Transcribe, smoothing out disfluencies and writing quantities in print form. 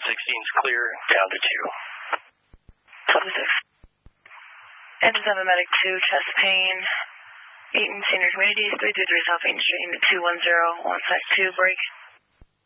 16's clear, down to 2. 12-6. Engine 7 Medic 2, chest pain. Eaton Senior Communities, 333 South Main Street, 210, 1 sec 2, break.